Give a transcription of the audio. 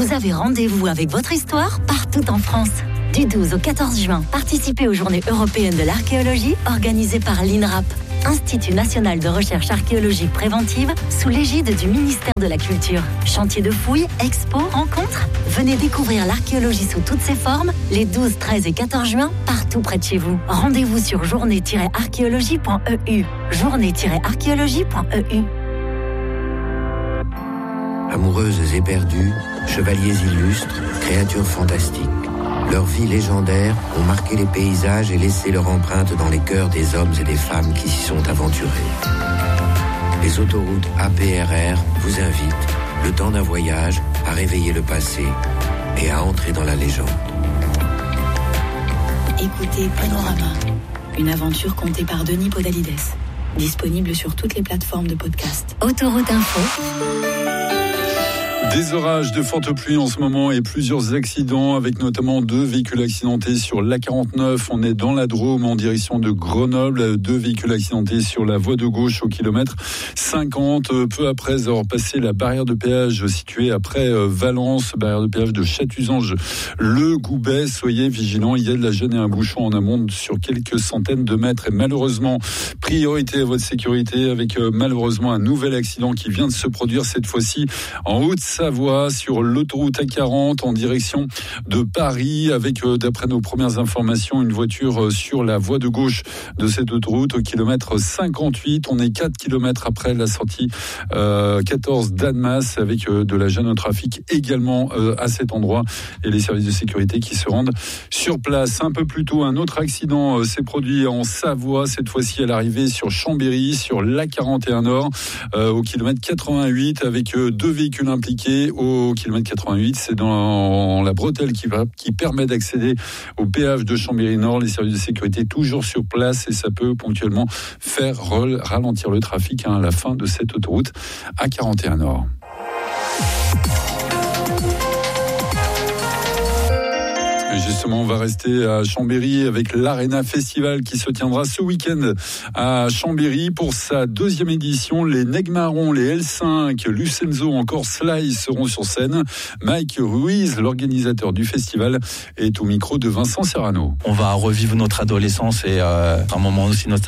Vous avez rendez-vous avec votre histoire partout en France. Du 12 au 14 juin, participez aux Journées européennes de l'archéologie organisées par l'INRAP, Institut national de recherche archéologique préventive, sous l'égide du ministère de la Culture. Chantier de fouilles, expos, rencontres. Venez découvrir l'archéologie sous toutes ses formes les 12, 13 et 14 juin, partout près de chez vous. Rendez-vous sur journée-archéologie.eu. Journée-archéologie.eu. Amoureuses et perdues, chevaliers illustres, créatures fantastiques. Leurs vies légendaires ont marqué les paysages et laissé leur empreinte dans les cœurs des hommes et des femmes qui s'y sont aventurés. Les autoroutes APRR vous invitent, le temps d'un voyage, à réveiller le passé et à entrer dans la légende. Écoutez Panorama, une aventure contée par Denis Podalides. Disponible sur toutes les plateformes de podcast. Autoroute Info. Des orages, de fortes pluies en ce moment et plusieurs accidents avec notamment 2 véhicules accidentés sur l'A49. On est dans la Drôme en direction de Grenoble. 2 véhicules accidentés sur la voie de gauche au kilomètre 50. Peu après avoir passé la barrière de péage située après Valence, barrière de péage de Chatuzange, le Goubet. Soyez vigilants, il y a de la gêne et un bouchon en amont sur quelques centaines de mètres. Et malheureusement, priorité à votre sécurité avec malheureusement un nouvel accident qui vient de se produire cette fois-ci en Haute-Savoie sur l'autoroute A40 en direction de Paris avec, d'après nos premières informations, une voiture sur la voie de gauche de cette autoroute au kilomètre 58. On est 4 kilomètres après la sortie 14 d'Annemasse avec de la gêne au trafic également à cet endroit et les services de sécurité qui se rendent sur place. Un peu plus tôt, un autre accident s'est produit en Savoie, cette fois-ci à l'arrivée sur Chambéry, sur l'A41 Nord au kilomètre 88 avec 2 véhicules impliqués. Au kilomètre 88, c'est dans la bretelle qui permet d'accéder au péage de Chambéry-Nord. Les services de sécurité toujours sur place et ça peut ponctuellement faire ralentir le trafic à la fin de cette autoroute A41 Nord. Justement, on va rester à Chambéry avec l'Arena Festival qui se tiendra ce week-end à Chambéry pour sa 2e édition. Les Negmarons, les L5, Lucenzo, encore Sly seront sur scène. Mike Ruiz, l'organisateur du festival, est au micro de Vincent Serrano. On va revivre notre adolescence et un moment aussi nostalgique